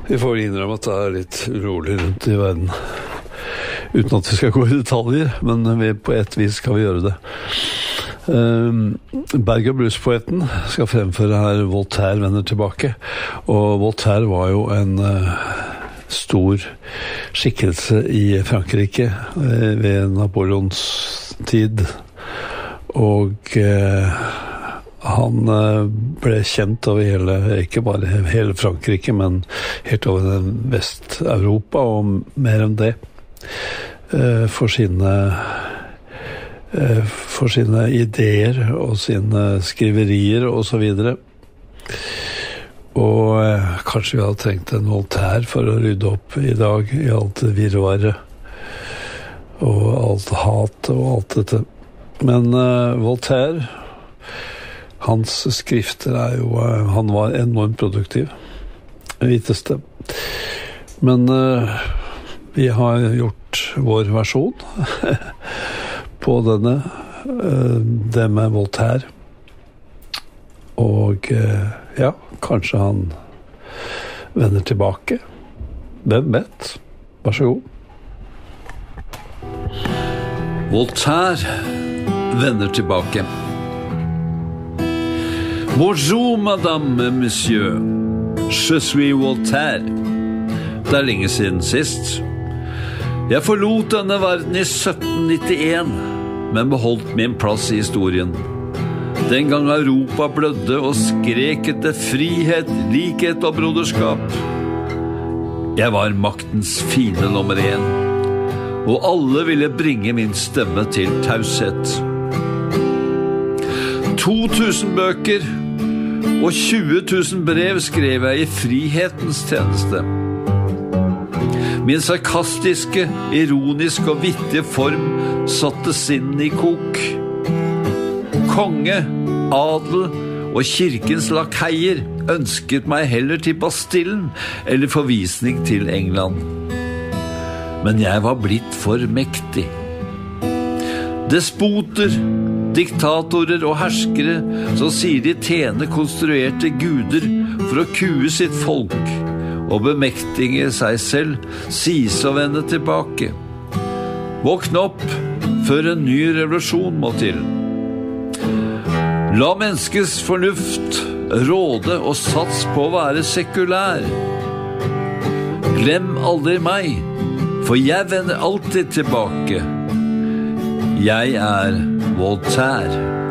Vi får innrømme at det litt urolig rundt I verden. Uten at vi skal gå I detaljer, men på et vis skal vi gjøre det. Berg- og bluespoeten skal fremføre her Voltaire vender tilbake. Og Voltaire var jo en stor skikkelse I Frankrike ved Napoleons tid. Og han ble kjent over ikke bare hele Frankrike, men helt over Vest-Europa og mer enn det. For sine ideer og sine skriverier og så videre. Og kanskje vi hadde trengt en Voltaire for å rydde opp I dag I alt det virvaret og alt hat og alt dette. Men Voltaire, hans skrifter jo, han var enormt produktiv, viteste. Men vi har gjort vår versjon på denne, det med Voltaire. Og ja, kanskje han vender tilbake. Hvem vet? Vær så god. Voltaire vender tilbake. Bonjour, madame, monsieur. Je suis Voltaire. Det lenge siden sist. Jeg forlot denne verden I 1791, men beholdt min plass I historien. Den gang Europa blødde og skrek etter frihet, likhet og broderskap. Jeg var maktens fiende nummer 1, og alle ville bringe min stemme til taushet. 2000 bøker og 20 000 brev skrev jeg I frihetens tjeneste. Min sarkastiske, ironiske og vittige form satte sinnen I kok. Konge, adel og kirkens lakeier ønsket meg heller til Bastillen eller forvisning til England. Men jeg var blitt for mektig. Despoter, diktatorer og herskere som sier de tjener konstruerte guder for å kue sitt folk og bemektige seg selv, sies å vende tilbake. Våkne opp før en ny revolusjon må til. La menneskets fornuft råde og sats på å være sekulær. Glem aldri meg, for jeg vender alltid tilbake. Jeg Voltaire.